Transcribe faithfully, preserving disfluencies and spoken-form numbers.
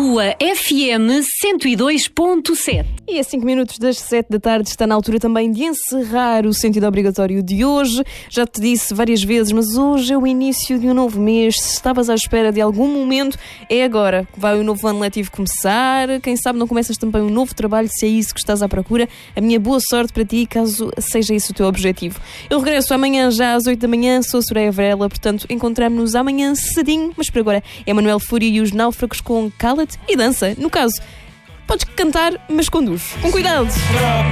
Lisboa F M cento e dois ponto sete. E a cinco minutos das sete da tarde está na altura também de encerrar o sentido obrigatório de hoje. Já te disse várias vezes, mas hoje é o início de um novo mês. Se estavas à espera de algum momento, é agora. Vai o novo ano letivo começar. Quem sabe não começas também um novo trabalho, se é isso que estás à procura. A minha boa sorte para ti, caso seja esse o teu objetivo. Eu regresso amanhã já às oito da manhã. Sou a Soraya Varela, portanto encontramos-nos amanhã cedinho. Mas por agora é Manuel Fúria e os Náufragos com Cala-te e dança. No caso, podes cantar, mas conduz. Com cuidado!